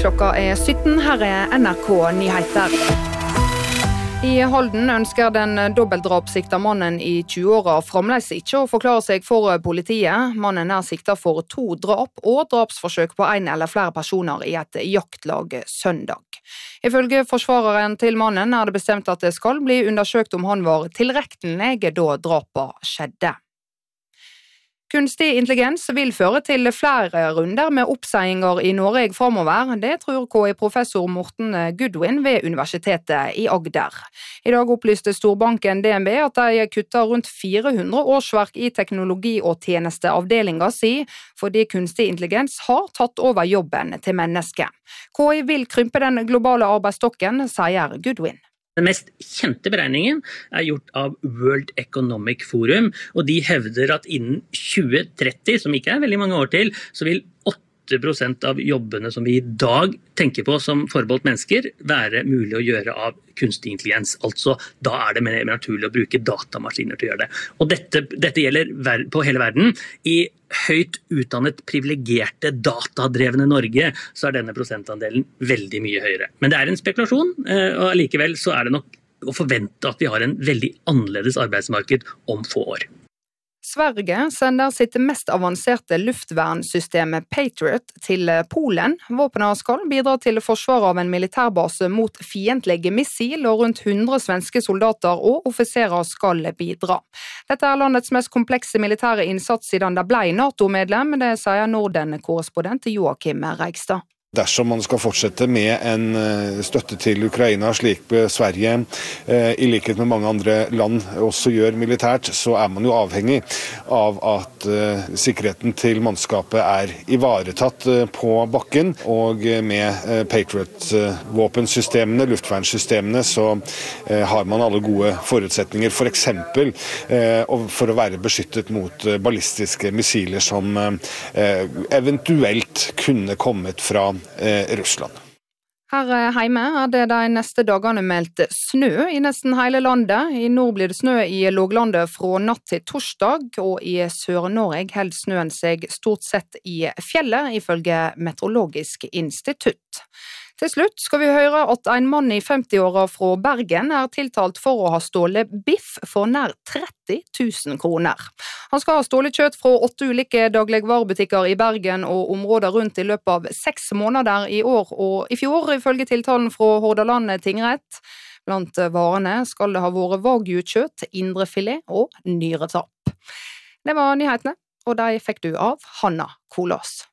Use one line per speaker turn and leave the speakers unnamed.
Klokka 17, her NRK Nyheter. I Halden ønsker den dobbeltdrapssikta mannen i 20-åra fremdeles ikke å forklare seg for politiet. Mannen sikta for 2 drap og drapsforsøk på 1 eller flere personer i et jaktlag søndag. Ifølge forsvareren til mannen det bestemt at det skal bli undersøkt om han var tilregnelig da drapet skjedde. Kunstig intelligens vil føre til flere runder med oppsigelser i Norge fremover. Det tror KI-professor Morten Goodwin ved Universitetet i Agder. I dag opplyste storbanken DNB at de kutter rundt 400 årsverk i teknologi- og tjenesteavdelingen sin, fordi kunstig intelligens har tatt over jobben til mennesket. KI vil krympe den globale arbeidsstokken, sier Goodwin.
Den mest kjente beregningen gjort av World Economic Forum, og de hevder at innen 2030, som ikke veldig mange år til, så vil 8% av jobbene som vi i dag tenker på som forbeholdt mennesker, være mulig å gjøre av kunstig intelligens. Altså, da det mer naturlig å bruke datamaskiner til å gjøre det. Og dette gjelder på hele verden. I høyt utdannet, privilegerte, datadrevne Norge, så denne prosentandelen veldig mye høyere. Men det en spekulasjon, og likevel så det nok å forvente at vi har en veldig annerledes arbeidsmarked om få år.
Sverige sender sitt mest avanserte luftvernsystemet Patriot til Polen. Våpenet skal bidra til forsvar av en militærbase mot fiendtlige missil, og rundt 100 svenske soldater og offiserer skal bidra. Dette landets mest komplekse militære innsats siden det ble NATO-medlem, det sier Norden-korrespondent Joakim Reigstad.
Dersom man skal fortsette med en støtte til Ukraina, slik Sverige, i likhet med mange andre land, også gjør militært, så man jo avhengig av at sikkerheten til mannskapet ivaretatt på bakken. Og med Patriot-våpensystemene, luftvernssystemene, så har man alle gode forutsetninger, for eksempel for å være beskyttet mot ballistiske missiler som eventuelt kunne kommet fra Russland.
Her hjemme det de neste dagene meldt snø i nesten hele landet. I nord blir det snø i låglandet fra natt til torsdag, og i Sør-Norge holder snøen seg stort sett i fjellet, ifølge Meteorologisk institutt. Til slutt skal vi høre at en mann i 50-åra fra Bergen tiltalt for å ha stålet biff for nær 30 000 kroner. Han skal ha stålet kjøtt fra 8 ulike dagligvarebutikker i Bergen og områder rundt i løpet av 6 måneder i år og i fjor, ifølge tiltalen fra Hordaland tingrett. Blant varene skal det ha vært wagyu-kjøtt, indrefilet og nyretapp. Det var nyhetene, og de fikk du av Hanna Kolås.